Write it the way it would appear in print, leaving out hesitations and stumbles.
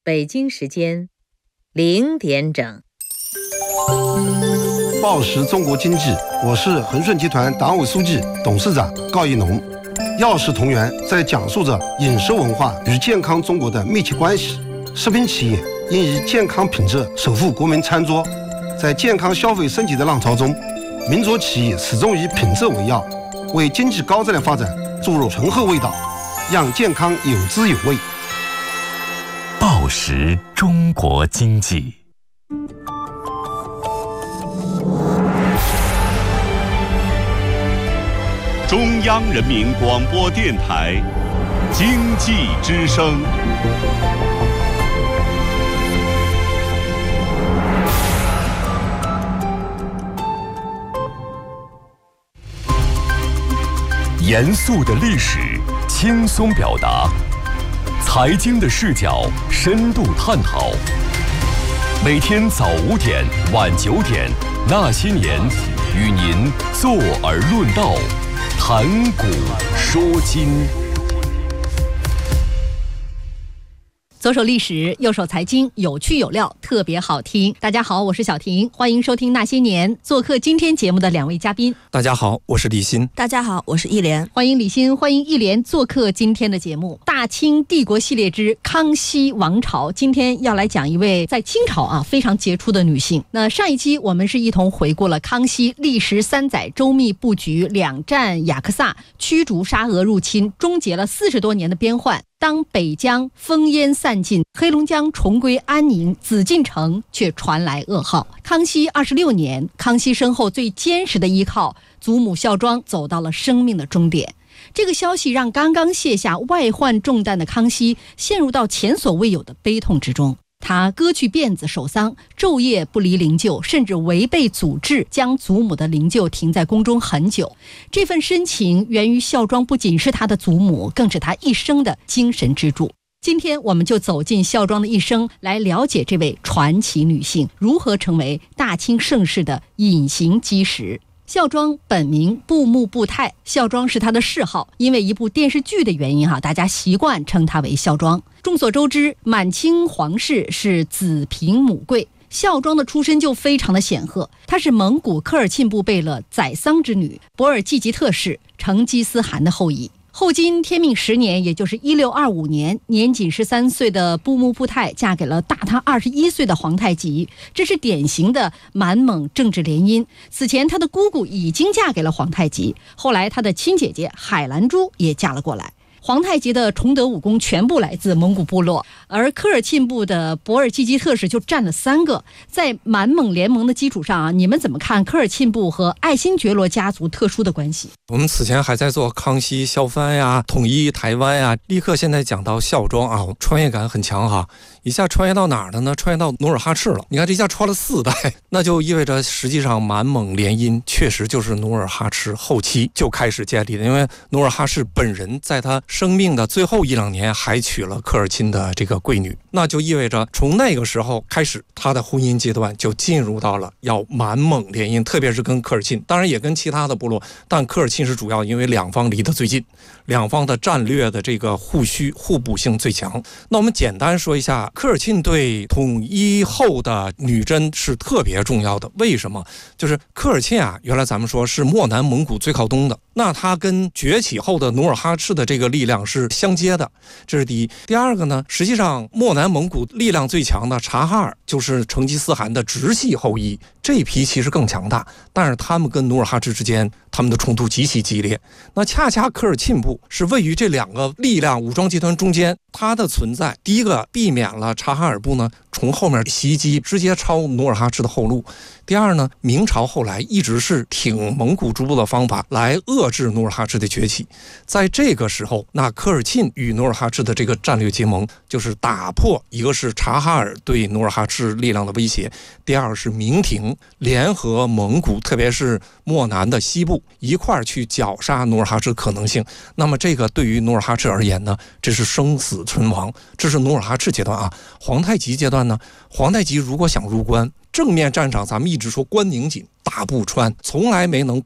北京时间0点整。 报时中国经济，我是恒顺集团党委书记、董事长高一农。药食同源在讲述着饮食文化与健康中国的密切关系。食品企业应以健康品质守护国民餐桌。在健康消费升级的浪潮中，民族企业始终以品质为要，为经济高质量发展注入醇厚味道，让健康有滋有味。 报时中国经济。 中央人民广播电台经济之声。 严肃的历史，轻松表达；财经的视角，深度探讨。每天早5点、晚9点，那些年，与您坐而论道，谈古说今。 左手历史，右手财经，有趣有料，特别好听。大家好，我是小婷，欢迎收听那些年。做客今天节目的2位嘉宾。 大家好，我是李欣。 大家好，我是易莲。 欢迎李欣，欢迎易莲做客今天的节目。大清帝国系列之康熙王朝，今天要来讲一位在清朝非常杰出的女性。那上一期我们是一同回顾了康熙历时3载，周密布局，两战雅克萨，驱逐沙俄入侵，终结了40多年的边患。当北疆烽烟散尽，黑龙江重归安宁，紫禁城却传来噩耗。康熙26年，康熙身后最坚实的依靠祖母孝庄走到了生命的终点。这个消息让刚刚卸下外患重担的康熙陷入到前所未有的悲痛之中。他割去辫子守丧，昼夜不离灵柩，甚至违背祖制，将祖母的灵柩停在宫中很久。这份深情源于孝庄不仅是他的祖母，更是他一生的精神支柱。今天我们就走进孝庄的一生，来了解这位传奇女性如何成为大清盛世的隐形基石。孝庄本名布木布泰，孝庄是她的谥号，因为一部电视剧的原因大家习惯称她为孝庄。众所周知，满清皇室是子凭母贵，孝庄的出身就非常的显赫。她是蒙古科尔沁部贝勒宰桑之女，博尔济吉特氏成吉思汗的后裔。后金天命10年，也就是1625年，年仅13岁的布木布泰嫁给了大她21岁的皇太极，这是典型的满蒙政治联姻。此前她的姑姑已经嫁给了皇太极，后来她的亲姐姐海兰珠也嫁了过来。皇太极的崇德武功全部来自蒙古部落，而科尔沁部的博尔济吉特氏就占了3个。在满蒙联盟的基础上你们怎么看科尔沁部和爱新觉罗家族特殊的关系？ 我们此前还在做康熙削藩呀、统一台湾呀，立刻现在讲到孝庄穿越感很强一下穿越到哪儿了呢？穿越到努尔哈赤了。你看这下穿了4代，那就意味着实际上满蒙联姻确实就是努尔哈赤后期就开始建立的，因为努尔哈赤本人在他生命的最后1-2年还娶了科尔沁的这个闺女，那就意味着从那个时候开始，他的婚姻阶段就进入到了要满蒙联姻，特别是跟科尔沁，当然也跟其他的部落，但科尔沁是主要，因为两方离得最近，两方的战略的这个互补性最强。那我们简单说一下，科尔沁对统一后的女真是特别重要的。为什么？就是科尔沁原来咱们说是漠南蒙古最靠东的，那它跟崛起后的努尔哈赤的这个力量是相接的，这是第一。第二个呢，实际上漠南蒙古力量最强的察哈尔就是成吉思汗的直系后裔，这一批其实更强大，但是他们跟努尔哈赤之间他们的冲突极其激烈。那恰恰科尔沁部是位于这2个力量武装集团中间，它的存在第一个避免了察哈尔部呢从后面袭击，直接抄努尔哈赤的后路。第二呢，明朝后来一直是挺蒙古诸部的方法来遏制努尔哈赤的崛起。在这个时候，那科尔沁与努尔哈赤的这个战略结盟，就是打破一个是察哈尔对努尔哈赤力量的威胁，第二是明廷联合蒙古，特别是漠南的西部一块儿去绞杀努尔哈赤可能性。那么这个对于努尔哈赤而言呢，这是生死存亡，这是努尔哈赤阶段皇太极阶段呢，皇太极如果想入关，正面战场咱们一直说关宁锦大步穿，从来没能